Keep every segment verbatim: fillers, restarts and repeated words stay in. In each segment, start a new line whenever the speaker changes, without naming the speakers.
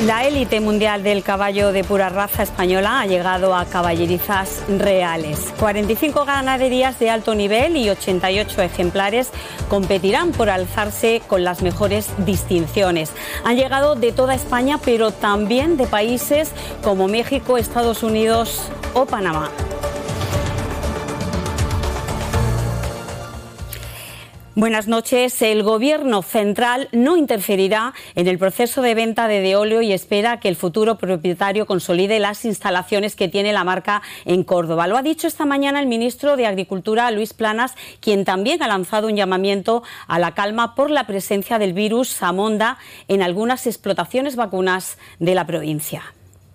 La élite mundial del caballo de pura raza española ha llegado a caballerizas reales. cuarenta y cinco ganaderías de alto nivel y ochenta y ocho ejemplares competirán por alzarse con las mejores distinciones. Han llegado de toda España, pero también de países como México, Estados Unidos o Panamá. Buenas noches. El Gobierno central no interferirá en el proceso de venta de Deoleo y espera que el futuro propietario consolide las instalaciones que tiene la marca en Córdoba. Lo ha dicho esta mañana el ministro de Agricultura, Luis Planas, quien también ha lanzado un llamamiento a la calma por la presencia del virus Samonda en algunas explotaciones vacunas de la provincia.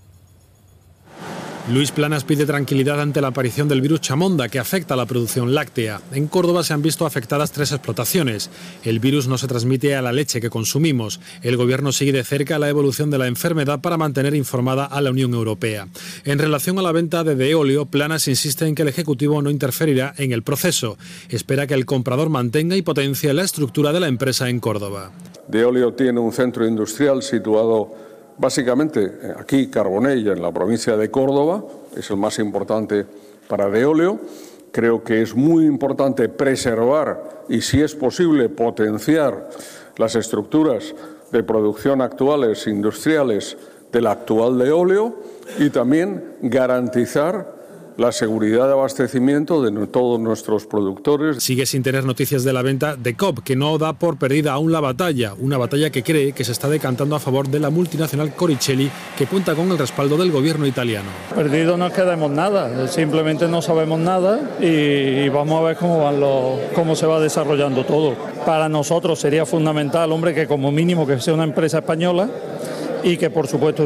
Luis Planas pide tranquilidad ante la aparición del virus Chamonda, que afecta a la producción láctea. En Córdoba se han visto afectadas tres explotaciones. El virus no se transmite a la leche que consumimos. El Gobierno sigue de cerca la evolución de la enfermedad para mantener informada a la Unión Europea. En relación a la venta de Deoleo, Planas insiste en que el Ejecutivo no interferirá en el proceso. Espera que el comprador mantenga y potencie la estructura de la empresa en Córdoba.
Deoleo tiene un centro industrial situado básicamente aquí, Carbonell, en la provincia de Córdoba, es el más importante para Deoleo. Creo que es muy importante preservar y, si es posible, potenciar las estructuras de producción actuales, industriales, del actual Deoleo y también garantizar la seguridad de abastecimiento de todos nuestros productores.
Sigue sin tener noticias de la venta de Coop, que no da por perdida aún la batalla, una batalla que cree que se está decantando a favor de la multinacional Coricelli, que cuenta con el respaldo del gobierno italiano.
Perdido no quedamos nada, simplemente no sabemos nada y vamos a ver cómo, van los, cómo se va desarrollando todo. Para nosotros sería fundamental, hombre, que como mínimo que sea una empresa española y que por supuesto